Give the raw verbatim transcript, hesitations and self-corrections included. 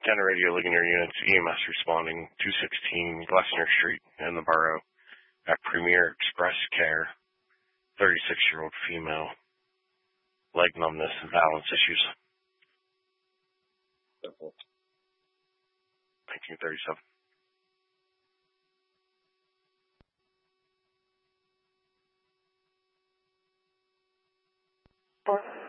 Center Radio Ligonier units, E M S responding, two sixteen Glessner Street in the borough at Premier Express Care, thirty-six-year-old female, leg numbness and balance issues. nineteen thirty-seven. Four.